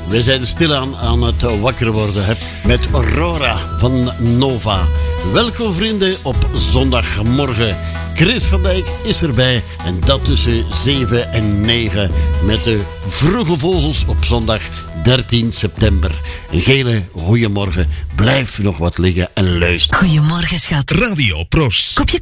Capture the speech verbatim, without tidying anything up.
We zijn stilaan aan het wakker worden hè, met Aurora van Nova. Welkom vrienden op zondagmorgen. Chris van Dijk is erbij en dat tussen zeven en negen met de vroege vogels op zondag dertien september. Een hele goeiemorgen. Blijf nog wat liggen en luisteren. Goedemorgen schat. Radio Pros. Kopje